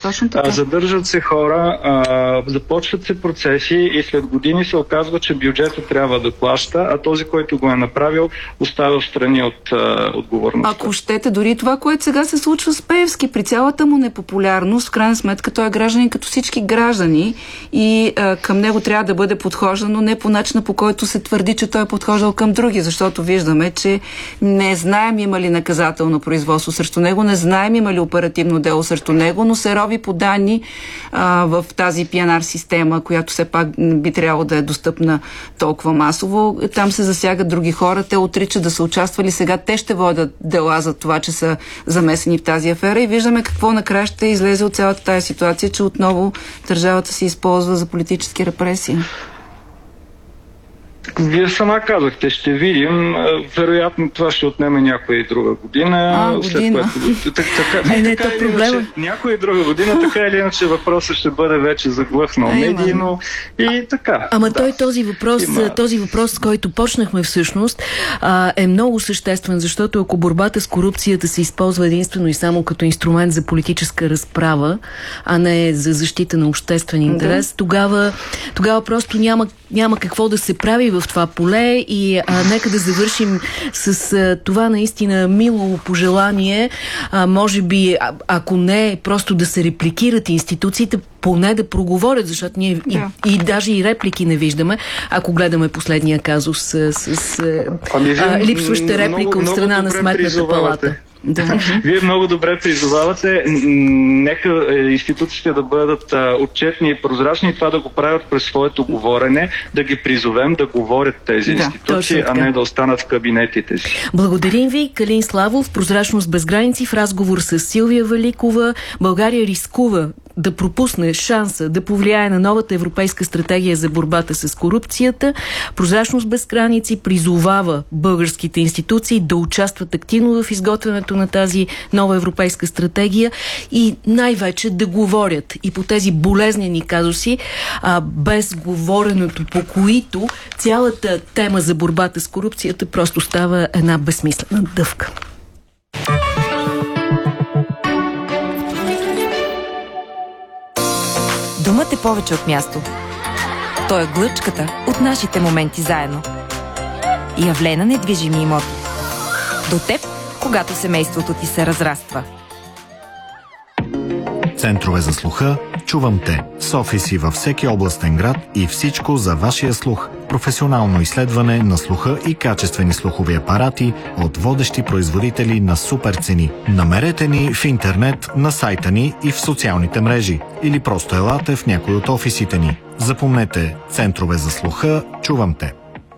Точно така. Задържат се хора, започват се процеси и след години се оказва, че бюджетът трябва да плаща, а този, който го е направил, оставя в страни от отговорността. Ако щете, дори това, което сега се случва с Пеевски, при цялата му непопулярност, в крайна сметка той е гражданин като всички граждани и към него трябва да бъде подхождано не по начина, по който се твърди, че той е подхождал към други, защото виждаме, че не знаем има ли наказателно производство срещу него, не знаем има ли оперативно дело срещу него, но се рови по данни в тази PNR система, която все пак би трябвало да е достъпна толкова масово. Там се засягат други хора, те отричат да са участвали, сега те ще водят дела за това, че са замесени в тази афера и виждаме какво накрая ще излезе от цялата тази ситуация, че отново държавата се използва за политически репресии. Вие сама казахте, ще видим. Вероятно това ще отнеме някоя и друга година. Година. Някоя и друга година, така или иначе въпросът ще бъде вече заглъхнал медийно и така. Ама той този въпрос, с който почнахме всъщност, е много съществен, защото ако борбата с корупцията се използва единствено и само като инструмент за политическа разправа, а не за защита на обществен интерес, тогава просто няма какво да се прави в това поле и нека да завършим с това наистина мило пожелание, може би, ако не просто да се репликират институциите, поне да проговорят, защото ние и даже и реплики не виждаме, ако гледаме последния казус с липсваща реплика от страна на Сметната палата. Вие много добре призовавате. Нека институциите да бъдат отчетни и прозрачни и това да го правят през своето говорене, да ги призовем да говорят тези институции, а не да останат в кабинетите си. Благодарим ви, Калин Славов, Прозрачност без граници, в разговор с Силвия Великова. България рискува да пропусне шанса да повлияе на новата европейска стратегия за борбата с корупцията. Прозрачност без граници призовава българските институции да участват активно в изготвянето на тази нова европейска стратегия и най-вече да говорят и по тези болезнени казуси, без говоренето, по които цялата тема за борбата с корупцията просто става една безсмислена дъвка. Думът е повече от място. Той е глъчката от нашите моменти заедно. Явлена недвижими имоти. До теб, когато семейството ти се разраства. Центрове за слуха «Чувам те» с офиси във всеки областен град и всичко за вашия слух. Професионално изследване на слуха и качествени слухови апарати от водещи производители на супер цени. Намерете ни в интернет, на сайта ни и в социалните мрежи. Или просто елате в някой от офисите ни. Запомнете, Центрове за слуха «Чувам те».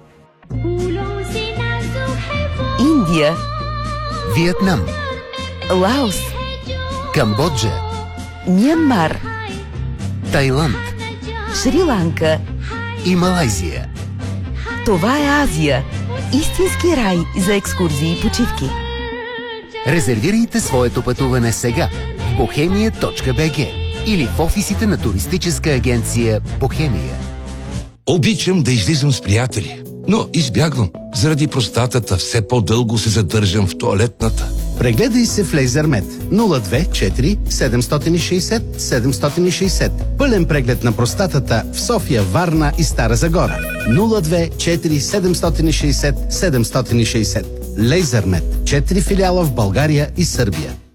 Индия, Виетнам, Лаос, Камбоджа, Мянмар, Тайланд, Шри-Ланка и Малайзия. Това е Азия. Истински рай за екскурзии и почивки. Резервирайте своето пътуване сега в bohemia.bg или в офисите на туристическа агенция Бохемия. Обичам да излизам с приятели, но избягвам. Заради простатата все по-дълго се задържам в тоалетната. Прегледай се в LaserMed 024 760 760. Пълен преглед на простатата в София, Варна и Стара Загора. 024 760 760. LaserMed. 4 филиала в България и Сърбия.